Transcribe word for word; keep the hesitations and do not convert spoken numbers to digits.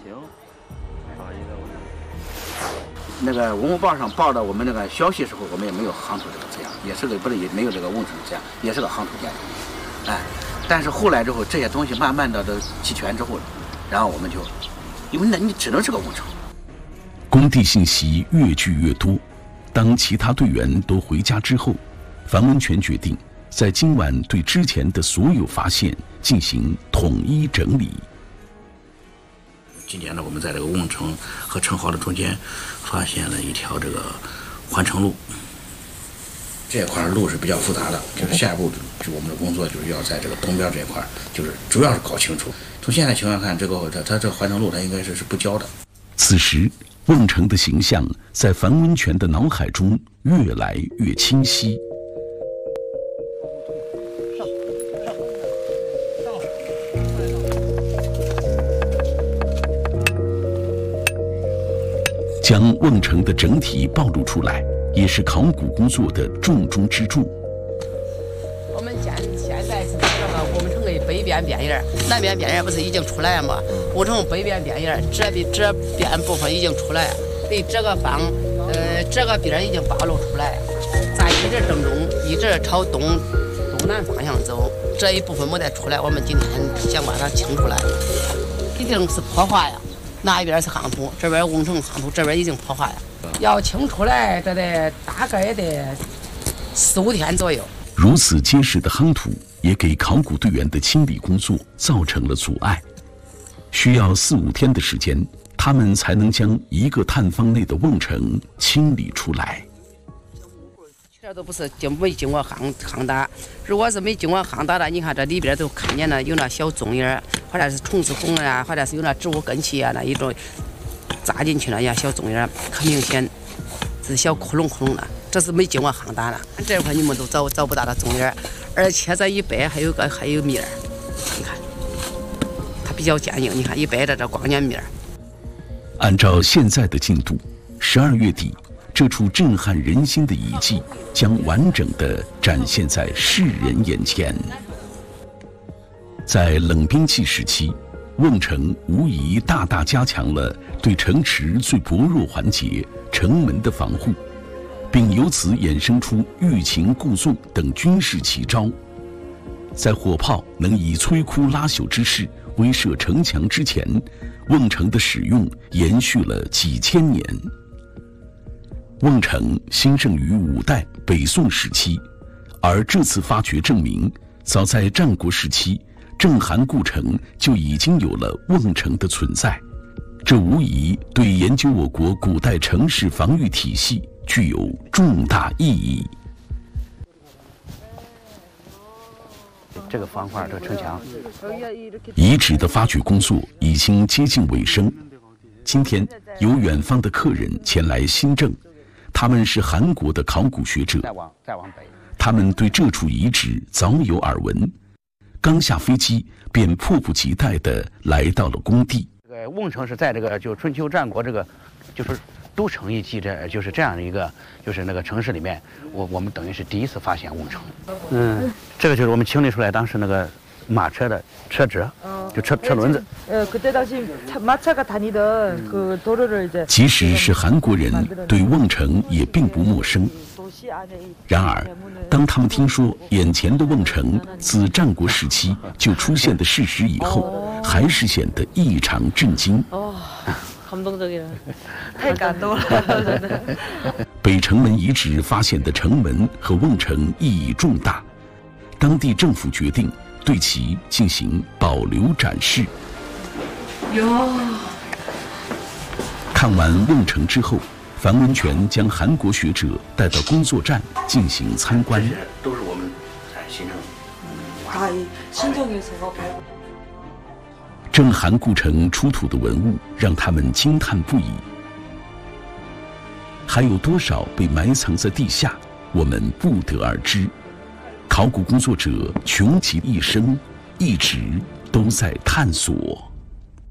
行，少一个我。 那个文物报上报的我们那个消息时候，我们也没有夯土这个字样，也是个不是也没有这个瓮城字样，也是个夯土建筑。哎，但是后来之后这些东西慢慢的都齐全之后，然后我们就，因为那你只能是个瓮城。 工地信息越聚越多，当其他队员都回家之后，樊文全决定在今晚对之前的所有发现进行统一整理。 今年呢，我们在这个瓮城和城壕的中间发现了一条这个环城路。这块路是比较复杂的，就是下一步就我们的工作就是要在这个东边这一块，就是主要是搞清楚。从现在情况看，这个它它这环城路它应该是是不交的。 此时，瓮城的形象在樊文全的脑海中越来越清晰。将瓮城的整体暴露出来，也是考古工作的重中之重。 我们现现在是这个瓮城的北边边沿，南边边沿不是已经出来了吗？瓮城北边边沿这边这边部分已经出来了，对这个方，呃，这个边已经暴露出来，咱一直正中，一直朝东东南方向走，这一部分没得出来。我们今天想把它清出来，一定是破坏呀。那一边是夯土，这边瓮城夯土，这边已经破坏了。要清出来，这得大概得四五天左右。 如此结实的夯土，也给考古队员的清理工作造成了阻碍。需要四五天的时间，他们才能将一个探方内的瓮城清理出来。 这都不是经没经过夯夯打，如果是没经过夯打的，你看这里边都看见了有那小踪影，或者是虫子孔啊，或者是有那植物根系啊，那一种扎进去了呀，小踪影可明显，是小窟窿窟窿的，这是没经过夯打的。这块你们都找找不到的踪影，而且这一掰还有个还有面儿，你看它比较坚硬，你看一掰着这光面面儿。 按照现在的进度，十二月底。这处震撼人心的遗迹将完整地展现在世人眼前。在冷兵器时期，瓮城无疑大大加强了对城池最薄弱环节城门的防护，并由此衍生出欲擒故纵等军事奇招。在火炮能以摧枯拉朽之势威慑城墙之前，瓮城的使用延续了几千年。瓮城兴盛于五代、北宋时期，而这次发掘证明，早在战国时期，郑韩故城就已经有了瓮城的存在。这无疑对研究我国古代城市防御体系具有重大意义。 这个方块，这个城墙， 遗址的发掘工作已经接近尾声。今天有远方的客人前来新郑。他们是韩国的考古学者，他们对这处遗址早有耳闻，刚下飞机便迫不及待地来到了工地。 这个瓮城是在这个就春秋战国这个就是都城一记这就是这样的一个就是那个城市里面，我我们等于是第一次发现瓮城。嗯，这个就是我们清理出来当时那个马车的车辙，就车车轮子。 呃，그때 당시马车가 다니던 그 도로를 이제。 即使是韩国人对瓮城也并不陌生。然而，当他们听说眼前的瓮城自战国时期就出现的事实以后，还是显得异常震惊。 哦，감동적이야，太感动了，真的。 北城门遗址发现的城门和瓮城意义重大，当地政府决定对其进行保留展示。 哟！ 看完瓮城之后，樊文全将韩国学者带到工作站进行参观。 这些都是我们在新郑。 다 신정에서。 郑韩故城出土的文物让他们惊叹不已。还有多少被埋藏在地下，我们不得而知。考古工作者穷其一生，一直都在探索。